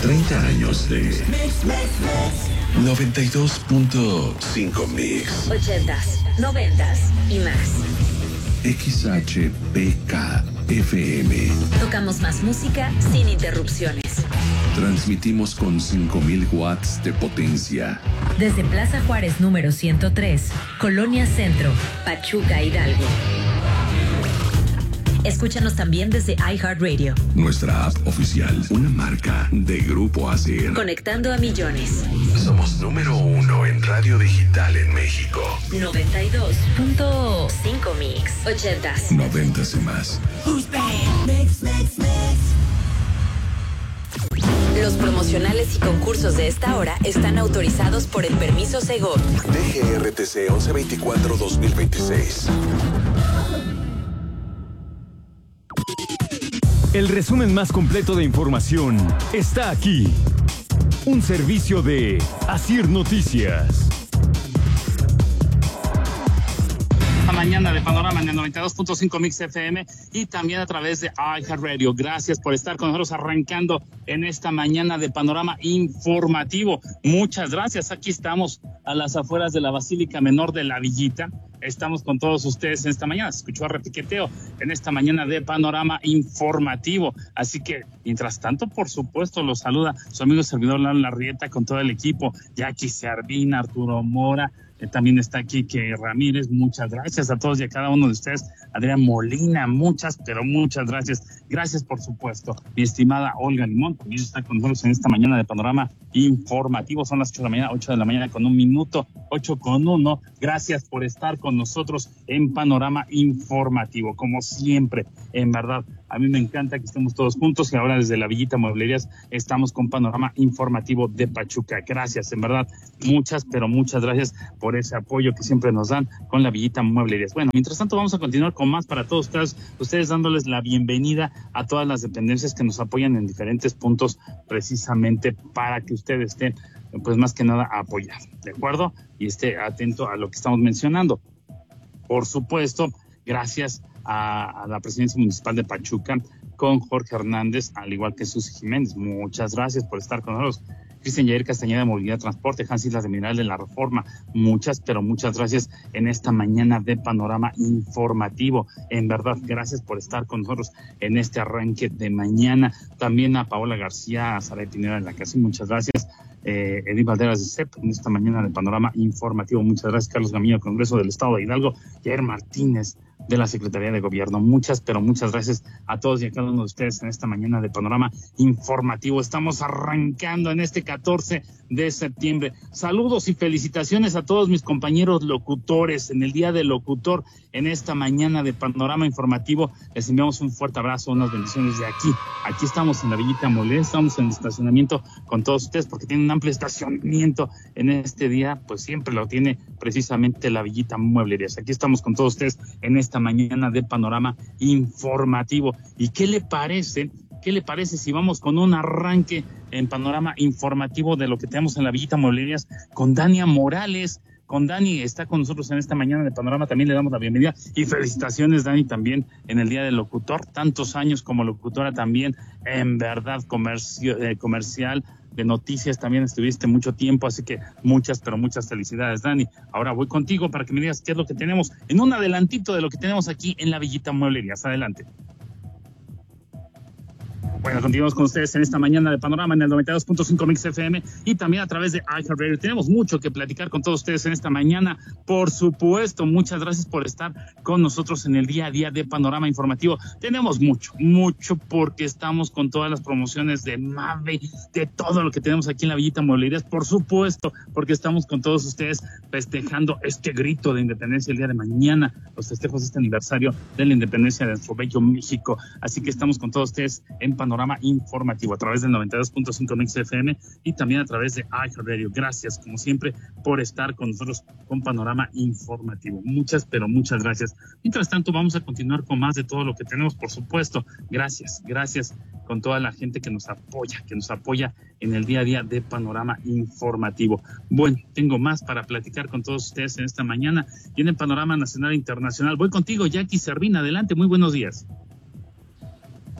30 años de 92.5 Mix. 80s, 90s y más. XHPK-FM. Tocamos más música sin interrupciones. Transmitimos con 5,000 watts de potencia. Desde Plaza Juárez número 103, Colonia Centro, Pachuca, Hidalgo. Escúchanos también desde iHeartRadio. Nuestra app oficial, una marca de Grupo ASIR. Conectando a millones. Somos número 1 en radio digital en México. 92.5 Mix. 80s. 90s y más. Los promocionales y concursos de esta hora están autorizados por el permiso Segov. DGRTC 1124-2026. El resumen más completo de información está aquí. Un servicio de ASIR Noticias. Mañana de Panorama en el 92.5 Mix FM y también a través de iHeartRadio. Gracias por estar con nosotros arrancando en esta mañana de Panorama Informativo. Muchas gracias. Aquí estamos a las afueras de la Basílica Menor de la Villita. Estamos con todos ustedes en esta mañana. Se escuchó a repiqueteo en esta mañana de Panorama Informativo. Así que, mientras tanto, por supuesto, los saluda su amigo servidor Lalo Larrieta con todo el equipo. Jackie Servina, Arturo Mora. También está Quique Ramírez, muchas gracias a todos y a cada uno de ustedes. Adrián Molina, muchas, pero muchas gracias. Gracias, por supuesto. Mi estimada Olga Limón también está con nosotros en esta mañana de Panorama Informativo. Son las 8 de la mañana, 8 de la mañana con un minuto, 8 con 1. Gracias por estar con nosotros en Panorama Informativo. Como siempre, en verdad, a mí me encanta que estemos todos juntos y ahora desde la Villita Mueblerías estamos con Panorama Informativo de Pachuca. Gracias, en verdad, muchas, pero muchas gracias por ese apoyo que siempre nos dan con la Villita Mueblerías. Bueno, mientras tanto vamos a continuar con más para todos ustedes dándoles la bienvenida a todas las dependencias que nos apoyan en diferentes puntos precisamente para que ustedes estén, pues más que nada, a apoyar, ¿de acuerdo? Y esté atento a lo que estamos mencionando. Por supuesto, gracias a la presidencia municipal de Pachuca con Jorge Hernández, al igual que Susi Jiménez. Muchas gracias por estar con nosotros. Cristian Yair Castañeda de Movilidad Transporte, Hans Islas de Mineral de la Reforma. Muchas, pero muchas gracias en esta mañana de Panorama Informativo. En verdad, gracias por estar con nosotros en este arranque de mañana. También a Paola García, a Sara Pineda de la Casa, muchas gracias. Edith Valderas de CEP en esta mañana de Panorama Informativo. Muchas gracias, Carlos Gamillo, Congreso del Estado de Hidalgo, Jair Martínez de la Secretaría de Gobierno. Muchas, pero muchas gracias a todos y a cada uno de ustedes en esta mañana de Panorama Informativo. Estamos arrancando en este 14 de septiembre. Saludos y felicitaciones a todos mis compañeros locutores en el Día del Locutor en esta mañana de Panorama Informativo. Les enviamos un fuerte abrazo, unas bendiciones de aquí. Aquí estamos en la Villita Molé, estamos en el estacionamiento con todos ustedes porque tienen un amplio estacionamiento en este día, pues siempre lo tiene precisamente la Villita Mueblerías. Aquí estamos con todos ustedes en esta mañana de Panorama Informativo. ¿Y qué le parece? ¿Qué le parece si vamos con un arranque en Panorama Informativo de lo que tenemos en la Villita Mueblerías con Dania Morales? Con Dani, está con nosotros en esta mañana de Panorama, también le damos la bienvenida y felicitaciones, Dani, también en el Día del Locutor, tantos años como locutora también, en verdad, comercial, de noticias también estuviste mucho tiempo, así que muchas, pero muchas felicidades, Dani. Ahora voy contigo para que me digas qué es lo que tenemos, en un adelantito de lo que tenemos aquí en la Villita Mueblerías. Adelante. Bueno, continuamos con ustedes en esta mañana de Panorama en el 92.5 Mix FM y también a través de iHeartRadio. Tenemos mucho que platicar con todos ustedes en esta mañana. Por supuesto, muchas gracias por estar con nosotros en el día a día de Panorama Informativo. Tenemos mucho porque estamos con todas las promociones de MAVE, de todo lo que tenemos aquí en la Villita Mueblerías. Por supuesto, porque estamos con todos ustedes festejando este grito de independencia el día de mañana, los festejos de este aniversario de la independencia de nuestro bello México. Así que estamos con todos ustedes en Panorama Informativo a través del 92.5 Mix FM y también a través de iHeartRadio. Gracias, como siempre, por estar con nosotros con Panorama Informativo. Muchas, pero muchas gracias. Mientras tanto, vamos a continuar con más de todo lo que tenemos, por supuesto. Gracias con toda la gente que nos apoya en el día a día de Panorama Informativo. Bueno, tengo más para platicar con todos ustedes en esta mañana y en el Panorama Nacional e Internacional. Voy contigo, Jackie Servina. Adelante, muy buenos días.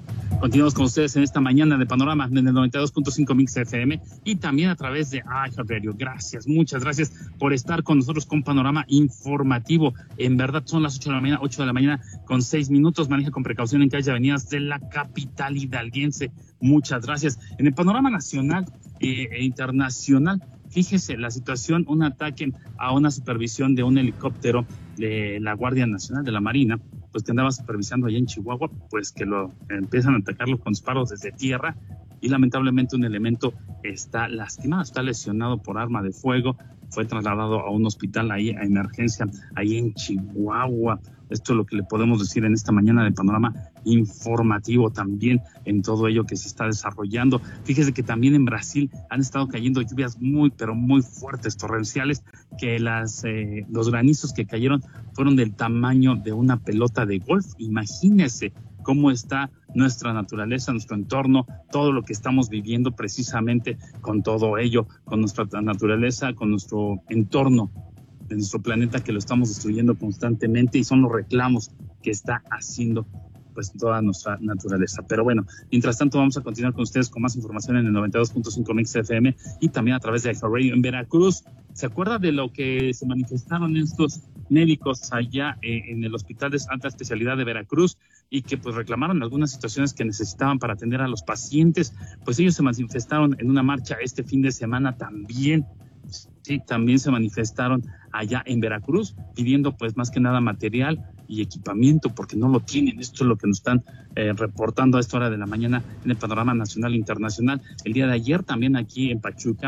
Continuamos con ustedes en esta mañana de Panorama en el 92.5 Mix FM y también a través de iHeartRadio. Gracias, muchas gracias por estar con nosotros con Panorama Informativo. En verdad son las 8 de la mañana con 6 minutos. Maneja con precaución en calles y avenidas de la capital hidalguense. Muchas gracias. En el panorama nacional e internacional, fíjese la situación, un ataque a una supervisión de un helicóptero de la Guardia Nacional de la Marina, pues que andaba supervisando allá en Chihuahua, pues que lo empiezan a atacarlo con disparos desde tierra y lamentablemente un elemento está lastimado, está lesionado por arma de fuego, fue trasladado a un hospital ahí a emergencia, ahí en Chihuahua. Esto es lo que le podemos decir en esta mañana de Panorama Informativo también en todo ello que se está desarrollando. Fíjese que también en Brasil han estado cayendo lluvias muy, pero muy fuertes, torrenciales, que los granizos que cayeron fueron del tamaño de una pelota de golf. Imagínese cómo está nuestra naturaleza, nuestro entorno, todo lo que estamos viviendo precisamente con todo ello, con nuestra naturaleza, con nuestro entorno de nuestro planeta que lo estamos destruyendo constantemente y son los reclamos que está haciendo pues toda nuestra naturaleza. Pero bueno, mientras tanto vamos a continuar con ustedes con más información en el 92.5 Mix FM y también a través de iHeartRadio en Veracruz. ¿Se acuerda de lo que se manifestaron estos médicos allá en el Hospital de Alta Especialidad de Veracruz y que pues reclamaron algunas situaciones que necesitaban para atender a los pacientes? Pues ellos se manifestaron en una marcha este fin de semana también. Sí, también se manifestaron allá en Veracruz pidiendo pues más que nada material y equipamiento porque no lo tienen. Esto es lo que nos están reportando a esta hora de la mañana en el panorama nacional e internacional. El día de ayer también aquí en Pachuca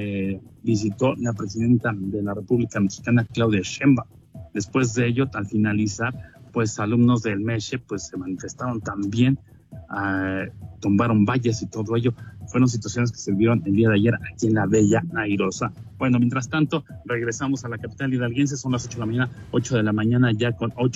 visitó la presidenta de la República Mexicana, Claudia Sheinbaum. Después de ello, al finalizar, pues alumnos del MESHE pues se manifestaron también, tumbaron vallas y todo ello. Fueron situaciones que se vieron el día de ayer aquí en la Bella Airosa. Bueno, mientras tanto, regresamos a la capital hidalguense. Son las 8 de la mañana ya con 8